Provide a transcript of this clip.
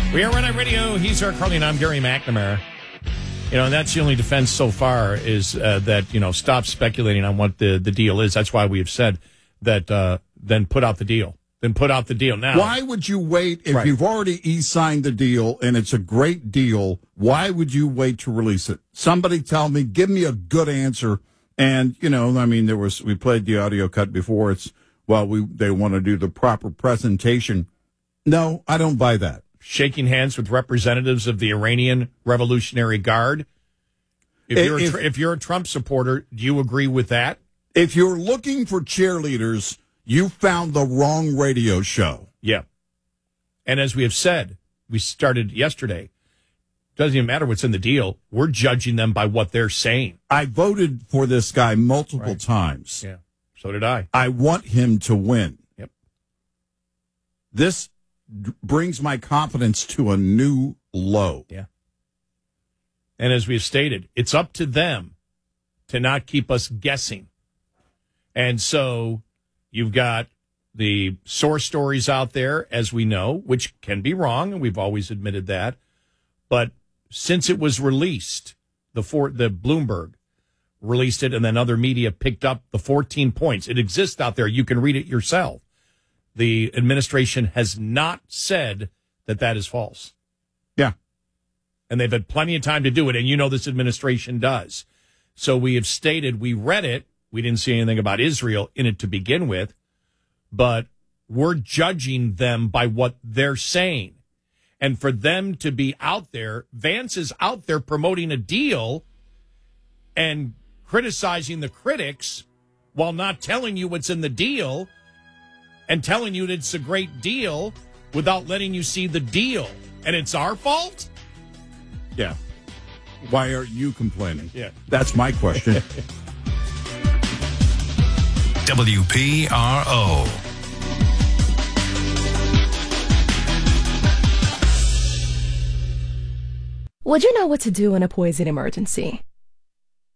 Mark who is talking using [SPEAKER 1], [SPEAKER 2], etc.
[SPEAKER 1] We are Red Eye Radio. He's our Carly, and I'm Gary McNamara. And that's the only defense so far is that, stop speculating on what the deal is. That's why we have said that then put out the deal. Then put out the deal now.
[SPEAKER 2] Why would you wait if you've already e-signed the deal and it's a great deal? Why would you wait to release it? Somebody tell me, give me a good answer. And, we played the audio cut before. They want to do the proper presentation. No, I don't buy that.
[SPEAKER 1] Shaking hands with representatives of the Iranian Revolutionary Guard. If you're a Trump supporter, do you agree with that?
[SPEAKER 2] If you're looking for cheerleaders, you found the wrong radio show.
[SPEAKER 1] Yeah. And as we have said, we started yesterday. Doesn't even matter what's in the deal. We're judging them by what they're saying.
[SPEAKER 2] I voted for this guy multiple times.
[SPEAKER 1] Yeah. So did I.
[SPEAKER 2] I want him to win.
[SPEAKER 1] Yep.
[SPEAKER 2] This brings my confidence to a new low.
[SPEAKER 1] Yeah. And as we've stated, it's up to them to not keep us guessing. And so you've got the source stories out there, as we know, which can be wrong, and we've always admitted that. But since it was released, the Bloomberg released it, and then other media picked up the 14 points. It exists out there. You can read it yourself. The administration has not said that is false.
[SPEAKER 2] Yeah.
[SPEAKER 1] And they've had plenty of time to do it, and this administration does. So we have stated, we read it. We didn't see anything about Israel in it to begin with, but we're judging them by what they're saying. And for them to be out there, Vance is out there promoting a deal and criticizing the critics while not telling you what's in the deal and telling you that it's a great deal without letting you see the deal. And it's our fault?
[SPEAKER 2] Yeah. Why are you complaining?
[SPEAKER 1] Yeah.
[SPEAKER 2] That's my question.
[SPEAKER 3] WPRO.
[SPEAKER 4] Would you know what to do in a poison emergency?